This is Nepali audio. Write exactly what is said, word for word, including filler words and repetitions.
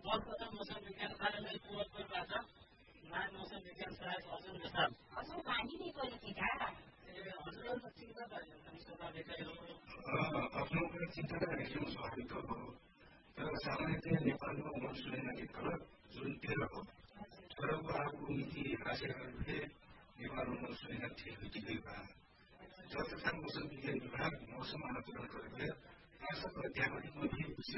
कलकत्ता मौसम विज्ञान कार्यालय कुवरपुरबाट नाय मौसम विज्ञान सहायक अर्जुन विशाल। हजुर हामी नै बोलेको का? ए हजुरहरू त चिन्ता त होइन स्वाभाविकै हो। आफ्नो पनि चिन्ता त एकदम स्वाभाविक हो। तर सामान्यतया नेपालमा मनसुन नजिक जुन तेह्र हो तर उहाँको मिति राशिहरूले नेपालमा मनसुन ठिकै ठिकै भए जसका मौसम विज्ञान विभाग मौसम आकलन गरेर आशा प्रत्याभूतिमा पनि